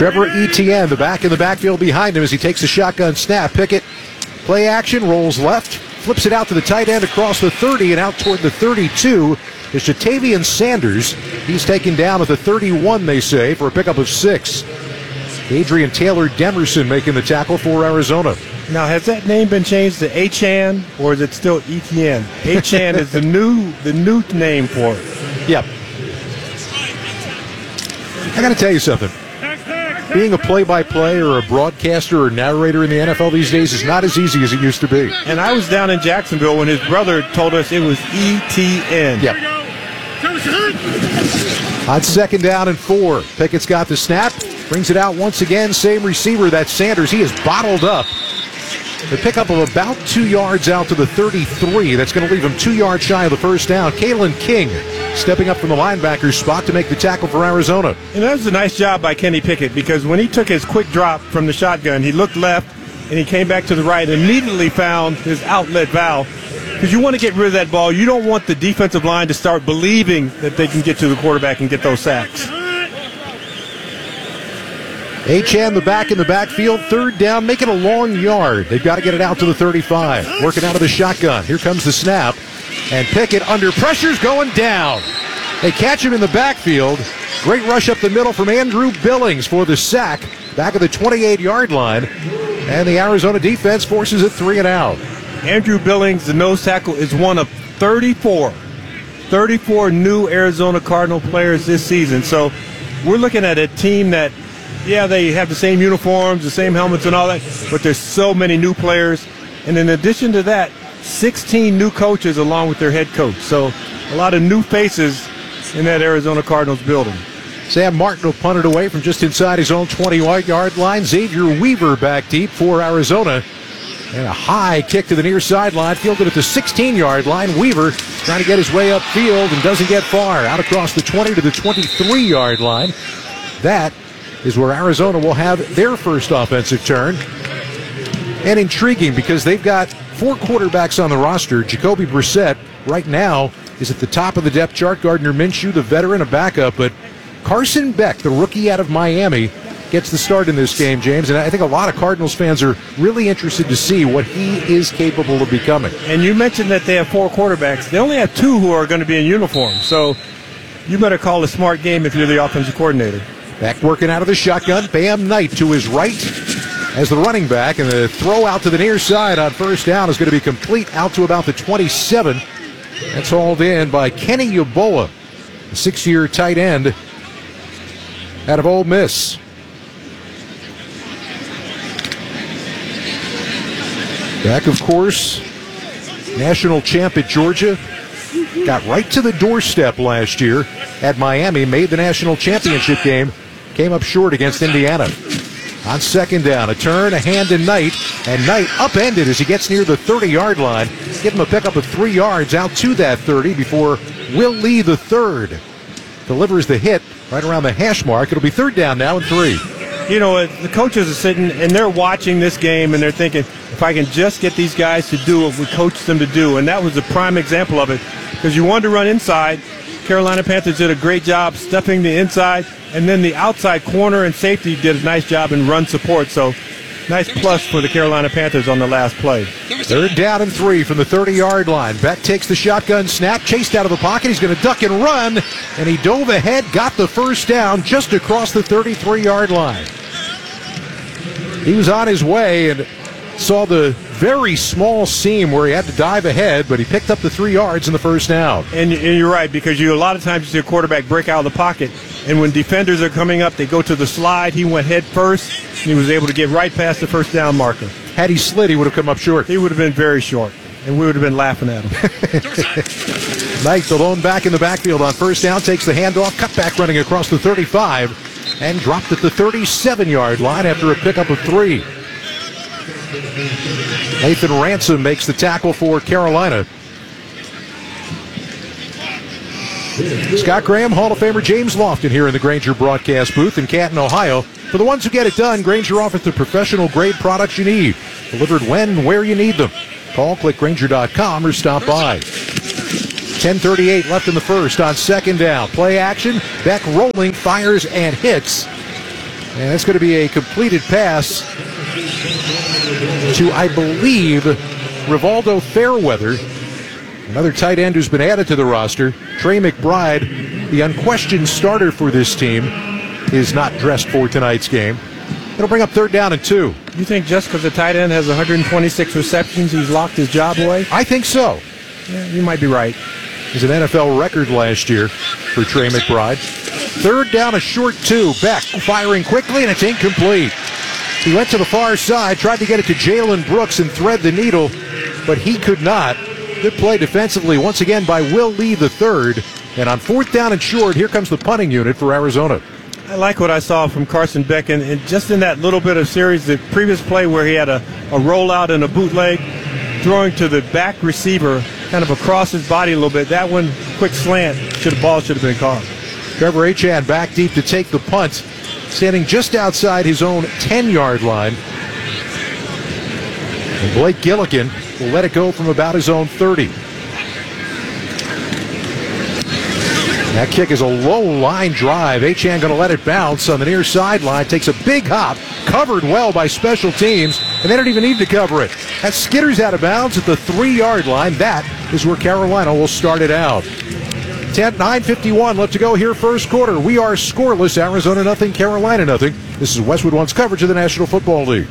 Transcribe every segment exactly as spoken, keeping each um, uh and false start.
Trevor Etienne, the back in the backfield behind him as he takes a shotgun snap. Pickett, play action, rolls left, flips it out to the tight end across the thirty and out toward the thirty-two. Is Jatavian Sanders. He's taken down at the thirty-one, they say, for a pickup of six. Adrian Taylor Demerson making the tackle for Arizona. Now, has that name been changed to Achan, or is it still Etienne? Achan is the new the new name for it. Yep. I got to tell you something. Being a play-by-play or a broadcaster or narrator in the N F L these days is not as easy as it used to be. And I was down in Jacksonville when his brother told us it was E T N. Yep. On second down and four, Pickett's got the snap, brings it out once again. Same receiver, that's Sanders. He is bottled up. The pickup of about two yards out to the thirty-three. That's going to leave him two yards shy of the first down. Kalen King stepping up from the linebacker spot to make the tackle for Arizona. And that was a nice job by Kenny Pickett, because when he took his quick drop from the shotgun, he looked left and he came back to the right and immediately found his outlet valve. Because you want to get rid of that ball. You don't want the defensive line to start believing that they can get to the quarterback and get those sacks. Achan, the back in the backfield, third down, making a long yard. They've got to get it out to the thirty-five. Working out of the shotgun. Here comes the snap. And Pickett under pressure's going down. They catch him in the backfield. Great rush up the middle from Andrew Billings for the sack. Back of the twenty-eight-yard line. And the Arizona defense forces it three and out. Andrew Billings, the nose tackle, is one of thirty-four. thirty-four new Arizona Cardinal players this season. So we're looking at a team that, yeah, they have the same uniforms, the same helmets and all that, but there's so many new players. And in addition to that, sixteen new coaches along with their head coach. So a lot of new faces in that Arizona Cardinals building. Sam Martin will punt it away from just inside his own twenty-yard line. Xavier Weaver back deep for Arizona. And a high kick to the near sideline, fielded at the sixteen-yard line. Weaver trying to get his way upfield and doesn't get far. Out across the twenty to the twenty-three-yard line. That is where Arizona will have their first offensive turn. And intriguing because they've got four quarterbacks on the roster. Jacoby Brissett right now is at the top of the depth chart. Gardner Minshew, the veteran, a backup. But Carson Beck, the rookie out of Miami, gets the start in this game, James. And I think a lot of Cardinals fans are really interested to see what he is capable of becoming. And you mentioned that they have four quarterbacks. They only have two who are going to be in uniform. So you better call a smart game if you're the offensive coordinator. Beck working out of the shotgun. Bam Knight to his right as the running back. And the throw out to the near side on first down is going to be complete out to about the twenty-seven. That's hauled in by Kenny Yeboah, the six-year tight end out of Ole Miss. Beck, of course, national champ at Georgia. Got right to the doorstep last year at Miami. Made the national championship game. Came up short against Indiana. On second down, a turn, a hand to Knight. And Knight upended as he gets near the thirty-yard line. Give him a pickup of three yards out to that thirty before Will Lee, the third, delivers the hit right around the hash mark. It'll be third down now and three. You know, the coaches are sitting and they're watching this game and they're thinking, if I can just get these guys to do what we coached them to do. And that was a prime example of it, because you wanted to run inside. Carolina Panthers did a great job stuffing the inside, and then the outside corner and safety did a nice job in run support. So nice plus for the Carolina Panthers on the last play. Third down and three from the thirty-yard line. Beck takes the shotgun snap, chased out of the pocket. He's going to duck and run, and he dove ahead, got the first down just across the thirty-three-yard line. He was on his way and saw the very small seam where he had to dive ahead, but he picked up the three yards in the first down. And, and you're right, because you a lot of times you see a quarterback break out of the pocket, and when defenders are coming up, they go to the slide. He went head first, and he was able to get right past the first down marker. Had he slid, he would have come up short. He would have been very short, and we would have been laughing at him. Knight, the lone back in the backfield on first down, takes the handoff, cut back running across the thirty-five, and dropped at the thirty-seven-yard line after a pickup of three. Nathan Ransom makes the tackle for Carolina. Scott Graham, Hall of Famer James Lofton here in the Grainger broadcast booth in Canton, Ohio. For the ones who get it done, Grainger offers the professional grade products you need, delivered when and where you need them. Call, click Grainger dot com, or stop by. ten thirty-eight left in the first on second down. Play action. Beck rolling, fires, and hits. And it's going to be a completed pass to, I believe, Rivaldo Fairweather, another tight end who's been added to the roster. Trey McBride, the unquestioned starter for this team, is not dressed for tonight's game. It'll bring up third down and two. You think just because the tight end has one hundred twenty-six receptions, he's locked his job away? I think so. Yeah, you might be right. It's an N F L record last year for Trey McBride. Third down, a short two. Beck firing quickly, and it's incomplete. He went to the far side, tried to get it to Jalen Brooks and thread the needle, but he could not. Good play defensively once again by Will Lee the third. And on fourth down and short, here comes the punting unit for Arizona. I like what I saw from Carson Beck, and, and just in that little bit of series, the previous play where he had a, a rollout and a bootleg, throwing to the back receiver, kind of across his body a little bit. That one, quick slant, should ball should have been caught. Trevor Achane back deep to take the punt, standing just outside his own ten-yard line. And Blake Gillikin will let it go from about his own thirty. That kick is a low-line drive. Achane going to let it bounce on the near sideline. Takes a big hop, covered well by special teams, and they don't even need to cover it. That skitters out of bounds at the three-yard line. That is where Carolina will start it out. nine fifty-one left to go here, first quarter. We are scoreless. Arizona nothing, Carolina nothing. This is Westwood One's coverage of the National Football League.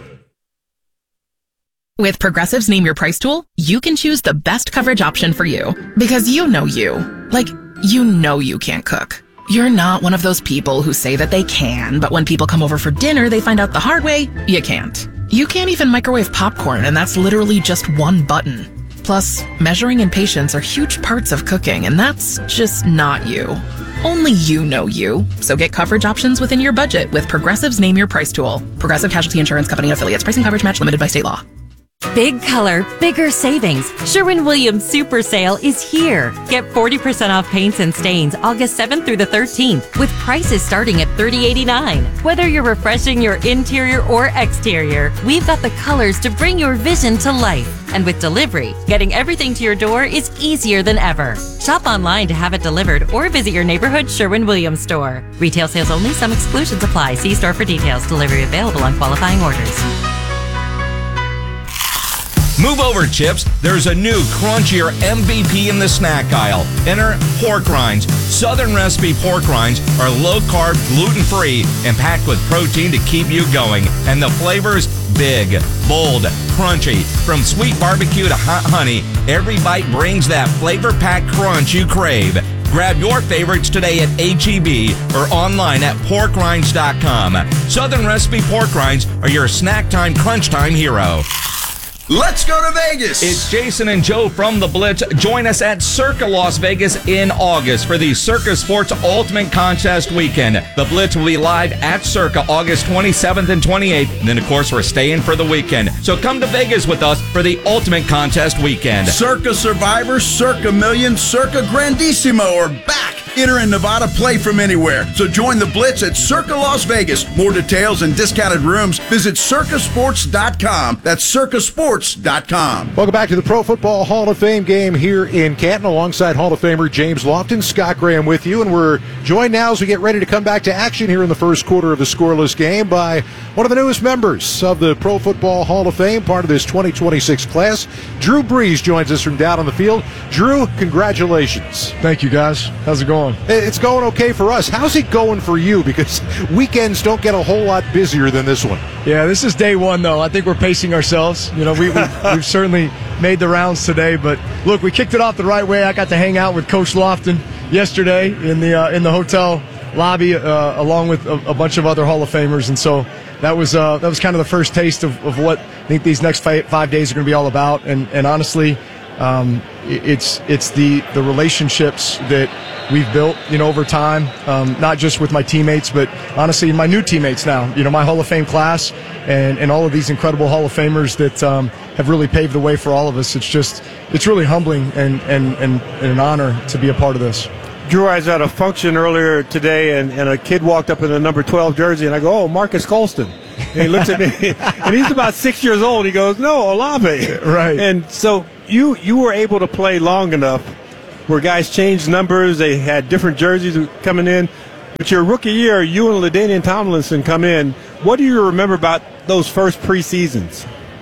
With Progressive's Name Your Price tool, you can choose the best coverage option for you. Because you know you. Like, you know you can't cook. You're not one of those people who say that they can, but when people come over for dinner, they find out the hard way, you can't. You can't even microwave popcorn, and that's literally just one button. Plus, measuring and patience are huge parts of cooking, and that's just not you. Only you know you. So get coverage options within your budget with Progressive's Name Your Price tool. Progressive Casualty Insurance Company and Affiliates. Pricing coverage match limited by state law. Big color, bigger savings. Sherwin-Williams Super Sale is here. Get forty percent off paints and stains August seventh through the thirteenth with prices starting at thirty eighty-nine. Whether you're refreshing your interior or exterior, we've got the colors to bring your vision to life. And with delivery, getting everything to your door is easier than ever. Shop online to have it delivered or visit your neighborhood Sherwin-Williams store. Retail sales only, some exclusions apply. See store for details. Delivery available on qualifying orders. Move over, Chips. There's a new crunchier M V P in the snack aisle. Enter pork rinds. Southern recipe pork rinds are low-carb, gluten-free, and packed with protein to keep you going. And the flavors, big, bold, crunchy. From sweet barbecue to hot honey, every bite brings that flavor-packed crunch you crave. Grab your favorites today at H E B or online at pork rinds dot com. Southern recipe pork rinds are your snack time, crunch time hero. Let's go to Vegas. It's Jason and Joe from The Blitz. Join us at Circa Las Vegas in August for the Circa Sports Ultimate Contest Weekend. The Blitz will be live at Circa August twenty-seventh and twenty-eighth. And then, of course, we're staying for the weekend. So come to Vegas with us for the Ultimate Contest Weekend. Circa Survivor, Circa Million, Circa Grandissimo are back. Enter in Nevada, play from anywhere. So join the Blitz at Circa Las Vegas. More details and discounted rooms, visit circa sports dot com. That's circa sports dot com. Welcome back to the Pro Football Hall of Fame game here in Canton, alongside Hall of Famer James Lofton. Scott Graham with you, and we're joined now as we get ready to come back to action here in the first quarter of the scoreless game by one of the newest members of the Pro Football Hall of Fame, part of this twenty twenty-six class. Drew Brees joins us from down on the field. Drew, congratulations. Thank you, guys. How's it going? It's going okay for us. How's it going for you? Because weekends don't get a whole lot busier than this one. Yeah, this is day one, though. I think we're pacing ourselves. You know, we, we, we've certainly made the rounds today. But, look, we kicked it off the right way. I got to hang out with Coach Lofton yesterday in the uh, in the hotel lobby uh, along with a, a bunch of other Hall of Famers. And so that was uh, that was kind of the first taste of, of what I think these next five, five days are going to be all about. And, and honestly, um, it's it's the, the relationships that we've built, you know, over time, um, not just with my teammates, but honestly, my new teammates now, you know, my Hall of Fame class and, and all of these incredible Hall of Famers that um, have really paved the way for all of us. It's just, it's really humbling and, and, and, and an honor to be a part of this. Drew, I was at a function earlier today, and, and a kid walked up in the number twelve jersey, and I go, oh, Marcus Colston. And he looks at me, and he's about six years old. He goes, no, Olave. Right. And so you you were able to play long enough where guys changed numbers. They had different jerseys coming in. But your rookie year, you and LaDainian Tomlinson come in. What do you remember about those first preseasons?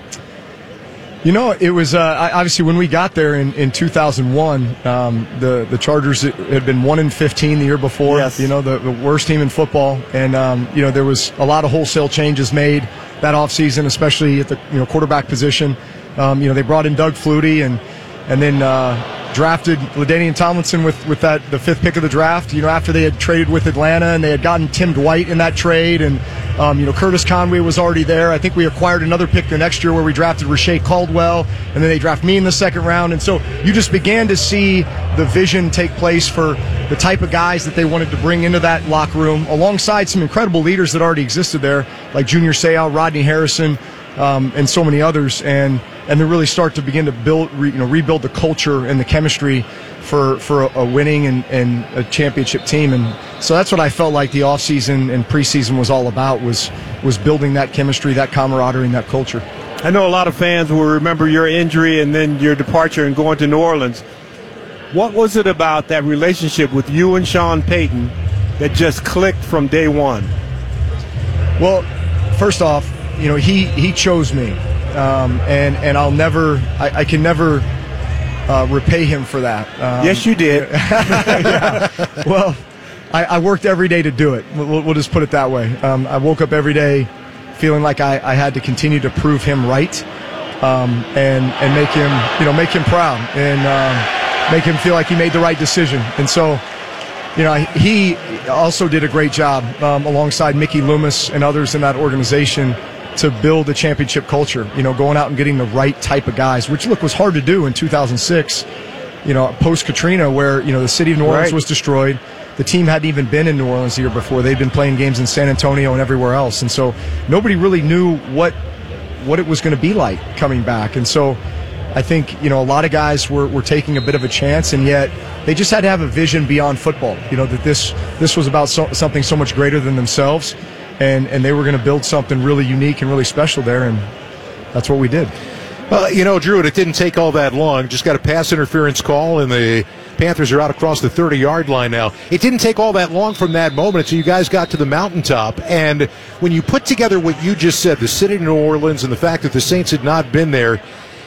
You know, it was uh, obviously when we got there in, in two thousand one, um, the, the Chargers had been one and fifteen the year before, yes. you know, the, the worst team in football. And, um, you know, there was a lot of wholesale changes made that offseason, especially at the you know quarterback position. Um, you know, they brought in Doug Flutie and and then uh, drafted LaDainian Tomlinson with, with that the fifth pick of the draft, you know, after they had traded with Atlanta and they had gotten Tim Dwight in that trade. And, um, you know, Curtis Conway was already there. I think we acquired another pick the next year where we drafted Rashae Caldwell, and then they draft me in the second round. And so you just began to see the vision take place for the type of guys that they wanted to bring into that locker room, alongside some incredible leaders that already existed there, like Junior Seau, Rodney Harrison, um, and so many others. And and then really start to begin to build, re, you know, rebuild the culture and the chemistry for for a, a winning and, and a championship team. And so that's what I felt like the offseason and preseason was all about, was was building that chemistry, that camaraderie, and that culture. I know a lot of fans will remember your injury and then your departure and going to New Orleans. What was it about that relationship with you and Sean Payton that just clicked from day one? Well, first off, you know, he, he chose me. Um, and, and I'll never, I, I can never uh, repay him for that. Um, yes, you did. yeah. Well, I, I worked every day to do it. We'll, we'll just put it that way. Um, I woke up every day feeling like I, I had to continue to prove him right, um, and and make him, you know, make him proud, and um, make him feel like he made the right decision. And so, you know, he also did a great job um, alongside Mickey Loomis and others in that organization to build a championship culture, you know, going out and getting the right type of guys, which, look, was hard to do in two thousand six, you know, post-Katrina, where, you know, the city of New Orleans right. was destroyed. The team hadn't even been in New Orleans the year before. They'd been playing games in San Antonio and everywhere else. And so nobody really knew what what it was going to be like coming back. And so I think, you know, a lot of guys were, were taking a bit of a chance, and yet they just had to have a vision beyond football, you know, that this this was about so, something so much greater than themselves. And, and they were going to build something really unique and really special there, and that's what we did. Well, you know, Drew, it didn't take all that long. Just got a pass interference call, and the Panthers are out across the thirty-yard line now. It didn't take all that long from that moment until you guys got to the mountaintop. And when you put together what you just said, the city of New Orleans and the fact that the Saints had not been there,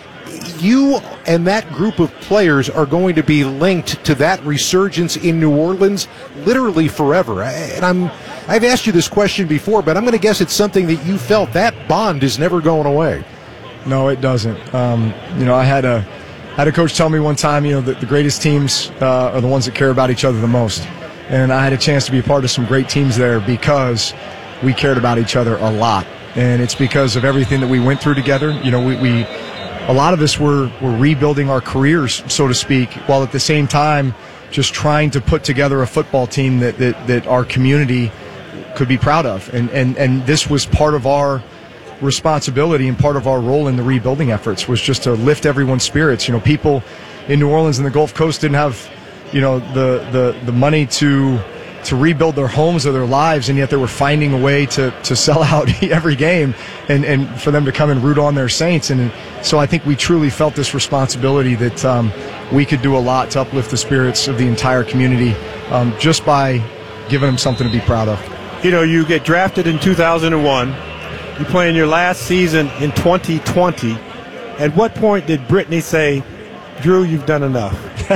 you and that group of players are going to be linked to that resurgence in New Orleans literally forever. And I'm, I've asked you this question before, but I'm going to guess it's something that you felt that bond is never going away. No, it doesn't. Um, you know, I had a had a coach tell me one time, you know, that the greatest teams uh, are the ones that care about each other the most. And I had a chance to be a part of some great teams there because we cared about each other a lot. And it's because of everything that we went through together. You know, we, we a lot of us were, were rebuilding our careers, so to speak, while at the same time just trying to put together a football team that, that, that our community could be proud of. And, and, and this was part of our responsibility and part of our role in the rebuilding efforts, was just to lift everyone's spirits. You know, people in New Orleans and the Gulf Coast didn't have, you know, the, the, the money to to rebuild their homes or their lives, and yet they were finding a way to, to sell out every game and, and for them to come and root on their Saints. And so I think we truly felt this responsibility that um, we could do a lot to uplift the spirits of the entire community um, just by giving them something to be proud of. You know, you get drafted in two thousand one. You play in your last season in twenty twenty. At what point did Brittany say, Drew, you've done enough?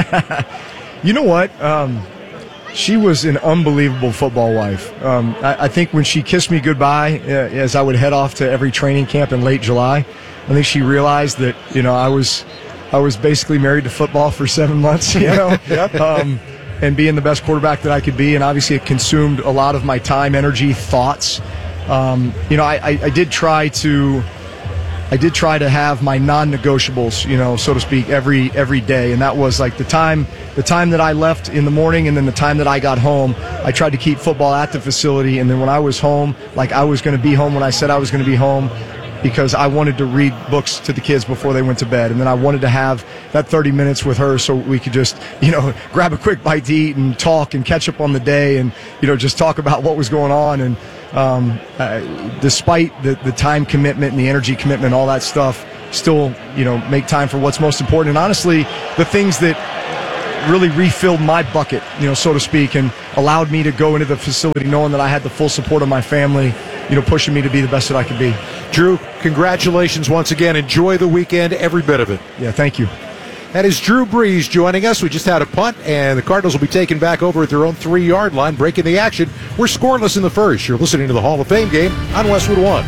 You know what? Um, she was an unbelievable football wife. Um, I, I think when she kissed me goodbye, uh, as I would head off to every training camp in late July, I think she realized that, you know, I was I was basically married to football for seven months, you know, yep. um, and being the best quarterback that I could be. And obviously it consumed a lot of my time, energy, thoughts. Um, you know, I, I, I did try to, I did try to have my non-negotiables, you know, so to speak, every every day, and that was like the time, the time that I left in the morning, and then the time that I got home. I tried to keep football at the facility, and then when I was home, like I was going to be home when I said I was going to be home, because I wanted to read books to the kids before they went to bed, and then I wanted to have that thirty minutes with her so we could just, you know, grab a quick bite to eat and talk and catch up on the day, and, you know, just talk about what was going on. And um, uh, despite the, the time commitment and the energy commitment, all that stuff, still, you know, make time for what's most important. And honestly, the things that really refilled my bucket, you know, so to speak, and allowed me to go into the facility knowing that I had the full support of my family, you know, pushing me to be the best that I could be. Drew, congratulations once again. Enjoy the weekend, every bit of it. Yeah, thank you. That is Drew Brees joining us. We just had a punt, and the Cardinals will be taken back over at their own three-yard line, breaking the action. We're scoreless in the first. You're listening to the Hall of Fame game on Westwood One.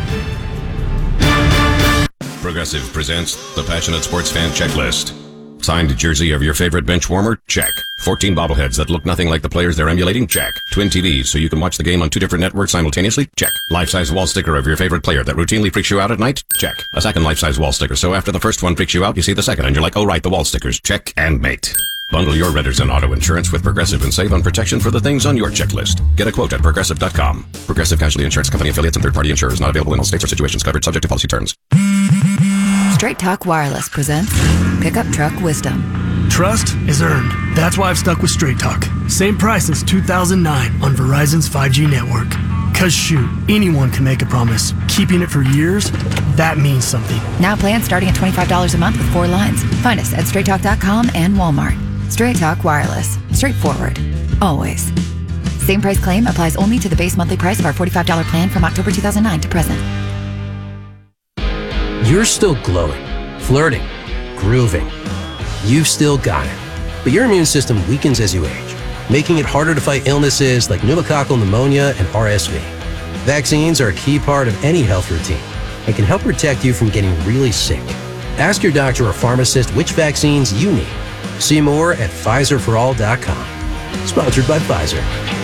Progressive presents the Passionate Sports Fan Checklist. Signed jersey of your favorite bench warmer? Check. fourteen bobbleheads that look nothing like the players they're emulating? Check. Twin T Vs so you can watch the game on two different networks simultaneously? Check. Life-size wall sticker of your favorite player that routinely freaks you out at night? Check. A second life-size wall sticker so after the first one freaks you out, you see the second and you're like, oh right, the wall stickers. Check and mate. Bundle your renters and auto insurance with Progressive and save on protection for the things on your checklist. Get a quote at Progressive dot com. Progressive Casualty Insurance Company affiliates and third-party insurers not available in all states or situations covered subject to policy terms. Straight Talk Wireless presents Pickup Truck Wisdom. Trust is earned. That's why I've stuck with Straight Talk. Same price since two thousand nine on Verizon's five G network. Cause shoot, anyone can make a promise. Keeping it for years, that means something. Now plans starting at twenty-five dollars a month with four lines. Find us at straight talk dot com and Walmart. Straight Talk Wireless. Straightforward. Always. Same price claim applies only to the base monthly price of our forty-five dollars plan from October two thousand nine to present. You're still glowing, flirting, grooving. You've still got it. But your immune system weakens as you age, making it harder to fight illnesses like pneumococcal pneumonia and R S V. Vaccines are a key part of any health routine and can help protect you from getting really sick. Ask your doctor or pharmacist which vaccines you need. See more at Pfizer for all dot com. Sponsored by Pfizer.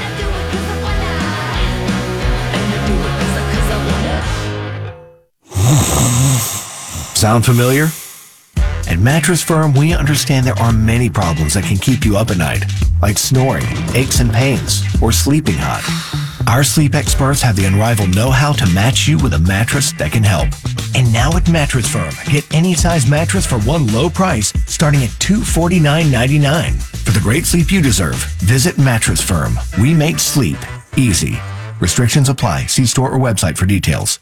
Sound familiar? At Mattress Firm, we understand there are many problems that can keep you up at night, like snoring, aches and pains, or sleeping hot. Our sleep experts have the unrivaled know-how to match you with a mattress that can help. And now at Mattress Firm, get any size mattress for one low price, starting at two hundred forty-nine ninety-nine. For the great sleep you deserve, visit Mattress Firm. We make sleep easy. Restrictions apply. See store or website for details.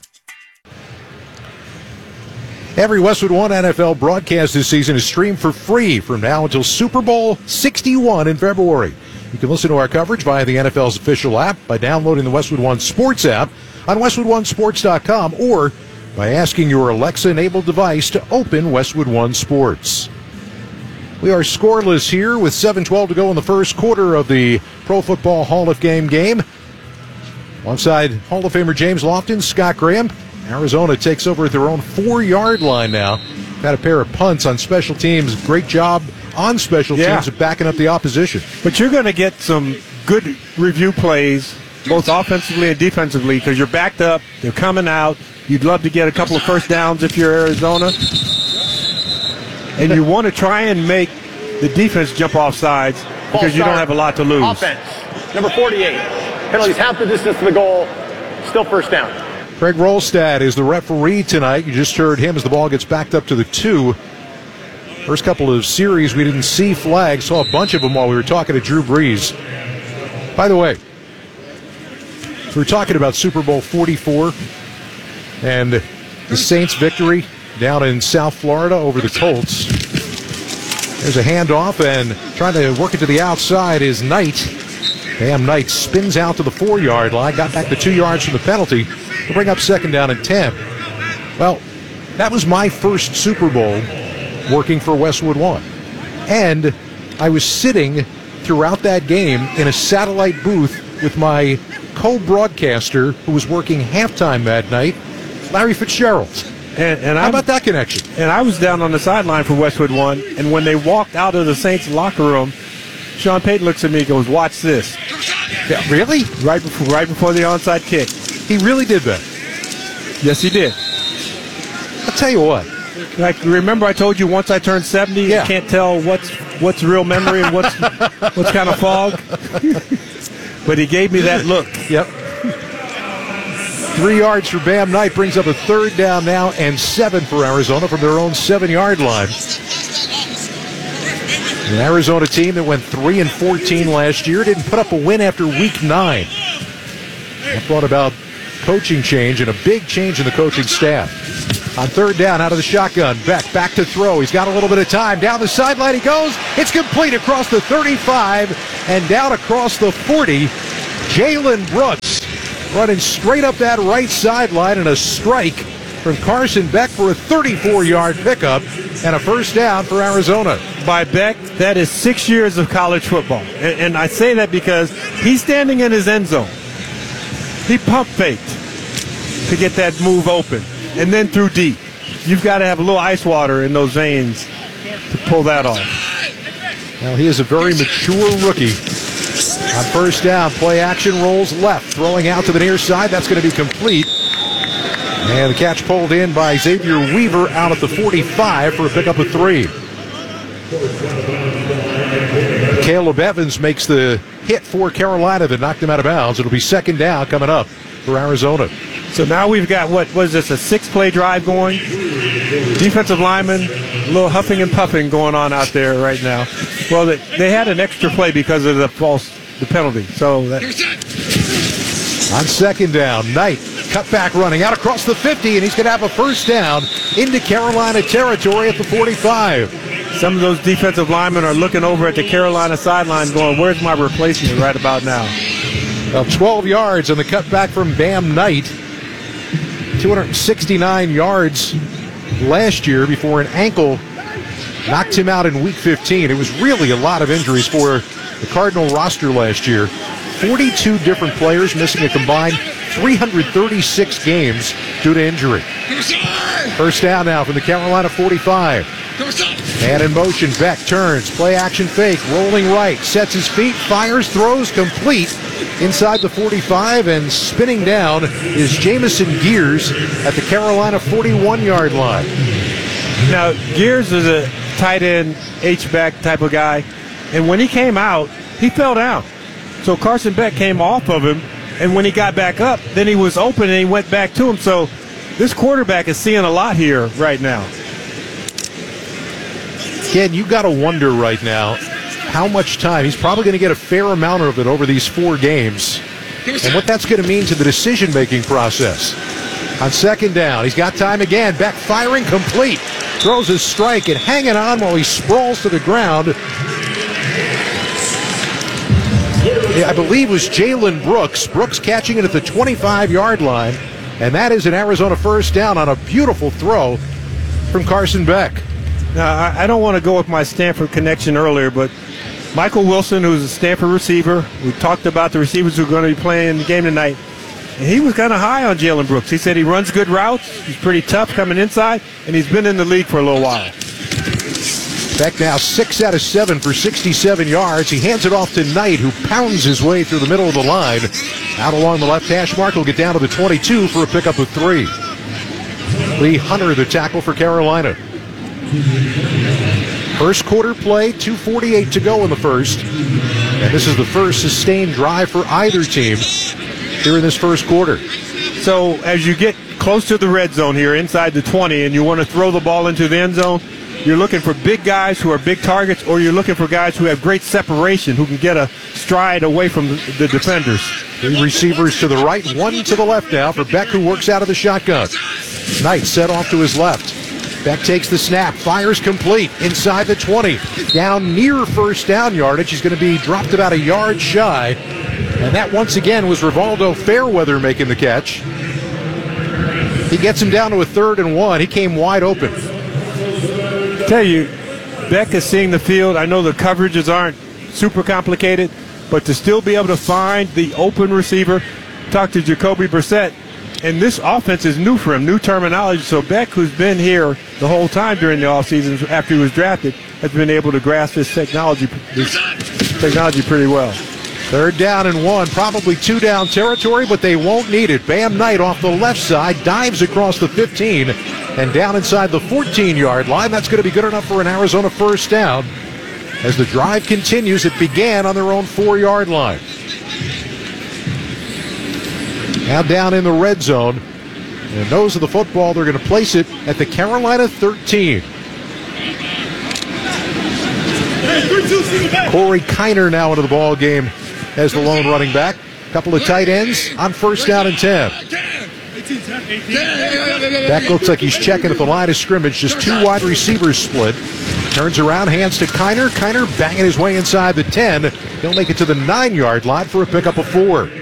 Every Westwood One N F L broadcast this season is streamed for free from now until Super Bowl sixty-one in February. You can listen to our coverage via the N F L's official app by downloading the Westwood One Sports app on westwood one sports dot com or by asking your Alexa-enabled device to open Westwood One Sports. We are scoreless here with seven twelve to go in the first quarter of the Pro Football Hall of Fame game. Alongside Hall of Famer James Lofton, Scott Graham, Arizona takes over at their own four-yard line now. Had a pair of punts on special teams. Great job on special yeah. teams of backing up the opposition. But you're going to get some good review plays, both offensively and defensively, because you're backed up. They're coming out. You'd love to get a couple of first downs if you're Arizona. And you want to try and make the defense jump off sides because you don't have a lot to lose. Offense, number forty-eight. Penalties half the distance to the goal. Still first down. Craig Rolstad is the referee tonight. You just heard him as the ball gets backed up to the two. First couple of series, we didn't see flags. Saw a bunch of them while we were talking to Drew Brees. By the way, we were talking about Super Bowl forty-four and the Saints' victory down in South Florida over the Colts. There's a handoff, and trying to work it to the outside is Knight. Bam Knight spins out to the four-yard line, got back the two yards from the penalty to bring up second down and ten. Well, that was my first Super Bowl working for Westwood One. And I was sitting throughout that game in a satellite booth with my co-broadcaster who was working halftime that night, Larry Fitzgerald. And, and How about that connection? And I was down on the sideline for Westwood One, and when they walked out of the Saints locker room, Sean Payton looks at me and goes, "Watch this." Yeah, really? Right before, right before the onside kick. He really did that. Yes, he did. I'll tell you what. Like, remember I told you once I turned seventy, yeah. you can't tell what's what's real memory and what's what's kind of fog. But he gave me that look. Yep. Three yards for Bam Knight brings up a third down now and seven for Arizona from their own seven-yard line. An Arizona team that went three and fourteen last year didn't put up a win after week nine. That brought about coaching change and a big change in the coaching staff. On third down, out of the shotgun, Beck back to throw. He's got a little bit of time. Down the sideline he goes. It's complete across the thirty-five and down across the forty. Jalen Brooks running straight up that right sideline, and a strike from Carson Beck for a thirty-four-yard pickup and a first down for Arizona. By Beck, that is six years of college football. And, and I say that because he's standing in his end zone. He pump faked to get that move open and then threw deep. You've got to have a little ice water in those veins to pull that off. Well, he is a very mature rookie. On first down, play action rolls left, throwing out to the near side. That's going to be complete. And the catch pulled in by Xavier Weaver out at the forty-five for a pickup of three. Caleb Evans makes the hit for Carolina that knocked him out of bounds. It'll be second down coming up for Arizona. So now we've got, what was this, a six-play drive going? Defensive lineman, a little huffing and puffing going on out there right now. Well, they, they had an extra play because of the false, the penalty. So that... On second down, Knight cut back running out across the fifty, and he's going to have a first down into Carolina territory at the forty-five. Some of those defensive linemen are looking over at the Carolina sideline going, where's my replacement right about now? Well, twelve yards on the cutback from Bam Knight. two hundred sixty-nine yards last year before an ankle knocked him out in week fifteen. It was really a lot of injuries for the Cardinal roster last year. forty-two different players missing a combined three hundred thirty-six games due to injury. First down now from the Carolina forty-five. And in motion, Beck turns, play action fake, rolling right, sets his feet, fires, throws, complete inside the forty-five, and spinning down is Jamison Gears at the Carolina forty-one-yard line. Now, Gears is a tight end, H-back type of guy, and when he came out, he fell down. So Carson Beck came off of him, and when he got back up, then he was open and he went back to him. So this quarterback is seeing a lot here right now. Ken, you got to wonder right now how much time. He's probably going to get a fair amount of it over these four games, and what that's going to mean to the decision-making process. On second down, he's got time again. Beck firing complete. Throws his strike and hanging on while he sprawls to the ground. I believe it was Jalen Brooks. Brooks catching it at the twenty-five-yard line, and that is an Arizona first down on a beautiful throw from Carson Beck. Now, I don't want to go with my Stanford connection earlier, but Michael Wilson, who's a Stanford receiver, we talked about the receivers who are going to be playing in the game tonight, and he was kind of high on Jalen Brooks. He said he runs good routes, he's pretty tough coming inside, and he's been in the league for a little while. Beck now six out of seven for sixty-seven yards. He hands it off to Knight, who pounds his way through the middle of the line. Out along the left hash mark, will get down to the twenty-two for a pickup of three. Lee Hunter, the tackle for Carolina. First quarter play, two forty-eight to go in the first. And this is the first sustained drive for either team here in this first quarter. So as you get close to the red zone here inside the twenty and you want to throw the ball into the end zone, you're looking for big guys who are big targets, or you're looking for guys who have great separation, who can get a stride away from the defenders. Three receivers to the right, one to the left now for Beck, who works out of the shotgun. Knight set off to his left. Beck takes the snap, fires complete inside the twenty. Down near first down yardage. He's going to be dropped about a yard shy. And that once again was Rivaldo Fairweather making the catch. He gets him down to a third and one. He came wide open. I tell you, Beck is seeing the field. I know the coverages aren't super complicated, but to still be able to find the open receiver, talk to Jacoby Brissett, and this offense is new for him, new terminology. So Beck, who's been here the whole time during the offseason after he was drafted, has been able to grasp this technology, this technology pretty well. Third down and one, probably two down territory, but they won't need it. Bam Knight off the left side, dives across the fifteen and down inside the fourteen-yard line. That's going to be good enough for an Arizona first down. As the drive continues, it began on their own four-yard line. Now down in the red zone, and nose of the football, they're going to place it at the Carolina thirteen. Corey Kiner now into the ball game as the lone running back. Couple of tight ends on first down and ten. Beck looks like he's checking at the line of scrimmage. Just two wide receivers split. Turns around, hands to Kiner. Kiner banging his way inside the ten. He'll make it to the nine-yard line for a pickup of four.